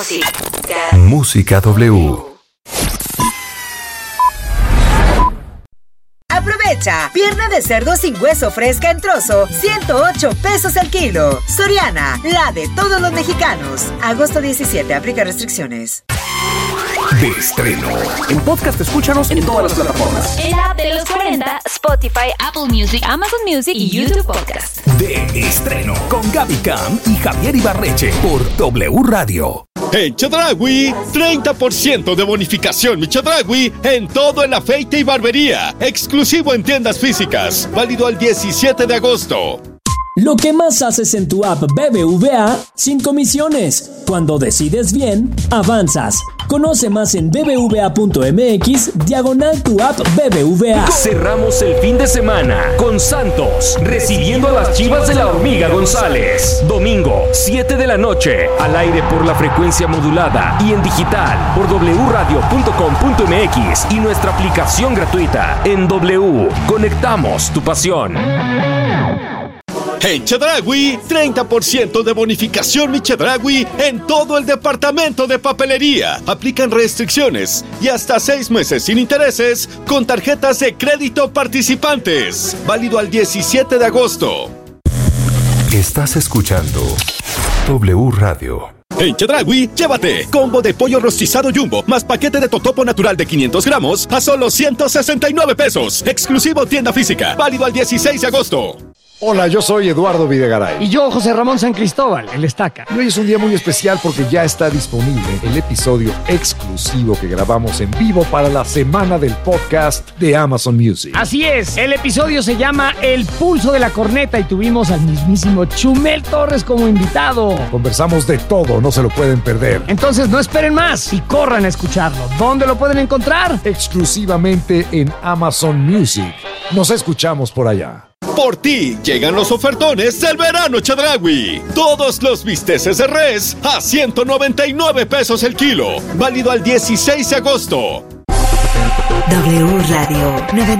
Música W. Aprovecha, pierna de cerdo sin hueso fresca en trozo, 108 pesos el kilo. Soriana, la de todos los mexicanos. Agosto 17, aplica restricciones. De estreno. En podcast escúchanos en todas las plataformas. En la app de los 40, Spotify, Apple Music, Amazon Music y YouTube Podcast. De estreno con Gaby Cam y Javier Ibarreche por W Radio. En Chedraui, 30% de bonificación mi Chedraui en todo el afeite y barbería. Exclusivo en tiendas físicas. Válido al 17 de agosto. Lo que más haces en tu app BBVA sin comisiones. Cuando decides bien, avanzas. Conoce más en bbva.mx/tu app BBVA. Cerramos el fin de semana con Santos recibiendo a las Chivas de la Hormiga González. Domingo, 7 de la noche, al aire por la frecuencia modulada y en digital por wradio.com.mx y nuestra aplicación gratuita. En W, conectamos tu pasión. En Chedraui, 30% de bonificación mi Chedraui en todo el departamento de papelería. Aplican restricciones y hasta 6 meses sin intereses con tarjetas de crédito participantes. Válido al 17 de agosto. Estás escuchando W Radio. En Chedraui, llévate combo de pollo rostizado Jumbo más paquete de totopo natural de 500 gramos a solo 169 pesos. Exclusivo tienda física. Válido al 16 de agosto. Hola, yo soy Eduardo Videgaray. Y yo, José Ramón San Cristóbal, el Estaca. Y hoy es un día muy especial porque ya está disponible el episodio exclusivo que grabamos en vivo para la semana del podcast de Amazon Music. Así es, el episodio se llama El Pulso de la Corneta y tuvimos al mismísimo Chumel Torres como invitado. Conversamos de todo, no se lo pueden perder. Entonces no esperen más y corran a escucharlo. ¿Dónde lo pueden encontrar? Exclusivamente en Amazon Music. Nos escuchamos por allá. Por ti llegan los ofertones del verano Chedraui. Todos los bisteces de res a 199 pesos el kilo. Válido al 16 de agosto. W Radio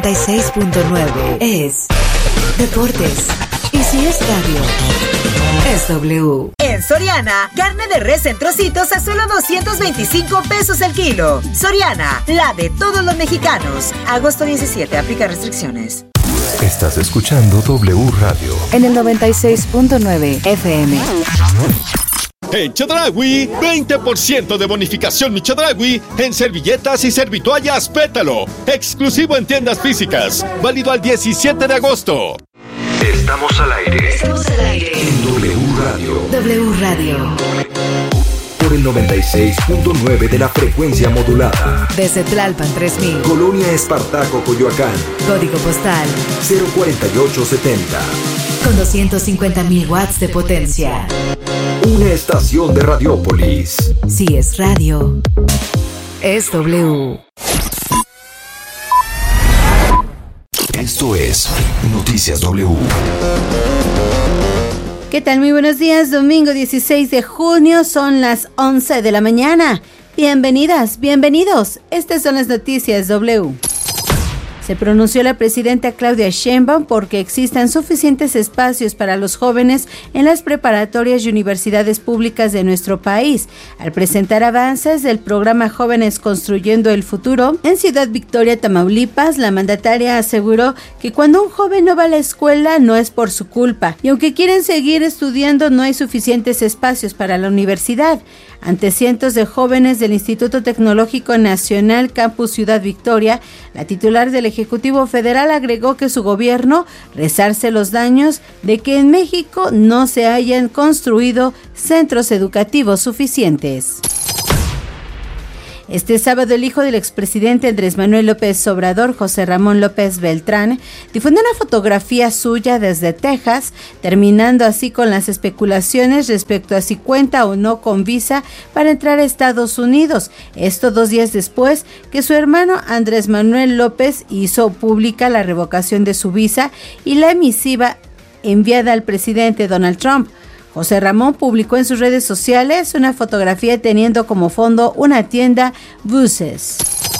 96.9 es Deportes. Y si es radio, es W. En Soriana, carne de res en trocitos a solo 225 pesos el kilo. Soriana, la de todos los mexicanos. Agosto 17, aplica restricciones. Estás escuchando W Radio. En el 96.9 FM. En Chedraui, 20% de bonificación mi Chedraui en servilletas y servitoallas Pétalo. Exclusivo en tiendas físicas. Válido al 17 de agosto. Estamos al aire. Estamos al aire. En W Radio. W Radio. Por el 96.9 de la frecuencia modulada. Desde Tlalpan 3000. Colonia Espartaco, Coyoacán. Código postal 04870. con 250,000 watts de potencia. Una estación de Radiópolis. Si es radio, es W. Esto es Noticias W. ¿Qué tal? Muy buenos días. Domingo 16 de junio, son las 11 de la mañana. Bienvenidas, bienvenidos. Estas son las Noticias W. Se pronunció la presidenta Claudia Sheinbaum porque existan suficientes espacios para los jóvenes en las preparatorias y universidades públicas de nuestro país. Al presentar avances del programa Jóvenes Construyendo el Futuro en Ciudad Victoria, Tamaulipas, la mandataria aseguró que cuando un joven no va a la escuela no es por su culpa y aunque quieren seguir estudiando no hay suficientes espacios para la universidad. Ante cientos de jóvenes del Instituto Tecnológico Nacional Campus Ciudad Victoria, la titular del Ejecutivo Federal agregó que su gobierno resarce los daños de que en México no se hayan construido centros educativos suficientes. Este sábado, el hijo del expresidente Andrés Manuel López Obrador, José Ramón López Beltrán, difundió una fotografía suya desde Texas, terminando así con las especulaciones respecto a si cuenta o no con visa para entrar a Estados Unidos. Esto 2 días después que su hermano Andrés Manuel López hizo pública la revocación de su visa y la misiva enviada al presidente Donald Trump. José Ramón publicó en sus redes sociales una fotografía teniendo como fondo una tienda Buses.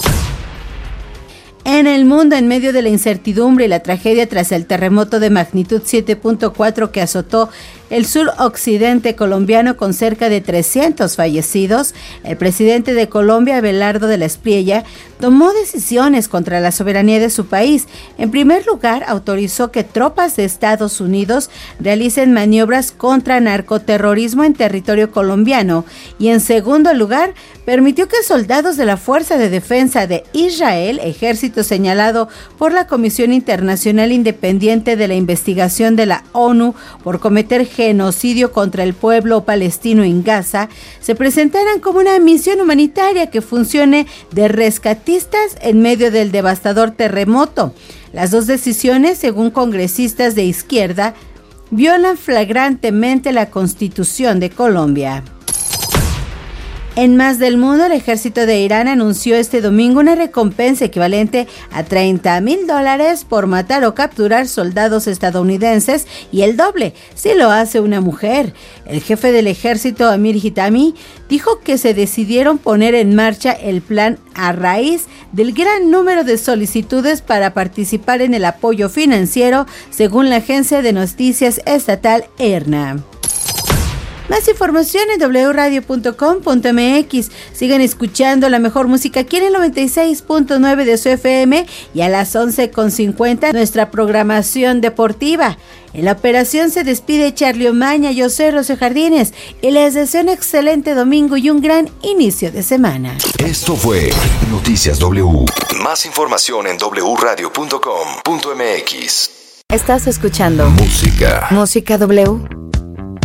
En el mundo, en medio de la incertidumbre y la tragedia tras el terremoto de magnitud 7.4 que azotó el suroccidente colombiano con cerca de 300 fallecidos, el presidente de Colombia, Abelardo de la Espriella, tomó decisiones contra la soberanía de su país. En primer lugar, autorizó que tropas de Estados Unidos realicen maniobras contra narcoterrorismo en territorio colombiano y en segundo lugar, permitió que soldados de la Fuerza de Defensa de Israel, ejército señalado por la Comisión Internacional Independiente de la Investigación de la ONU por cometer genocidio contra el pueblo palestino en Gaza, se presentaran como una misión humanitaria que funcione de rescatistas en medio del devastador terremoto. Las dos decisiones, según congresistas de izquierda, violan flagrantemente la Constitución de Colombia. En más del mundo, el ejército de Irán anunció este domingo una recompensa equivalente a $30,000 por matar o capturar soldados estadounidenses y el doble si lo hace una mujer. El jefe del ejército, Amir Hitami, dijo que se decidieron poner en marcha el plan a raíz del gran número de solicitudes para participar en el apoyo financiero, según la agencia de noticias estatal IRNA. Más información en wradio.com.mx. Sigan escuchando la mejor música aquí en el 96.9 de su FM y a las 11:50 nuestra programación deportiva. En la operación se despide Charlie Omaña, yo soy Rocío Jardines y les deseo un excelente domingo y un gran inicio de semana. Esto fue Noticias W. Más información en wradio.com.mx. Estás escuchando Música W.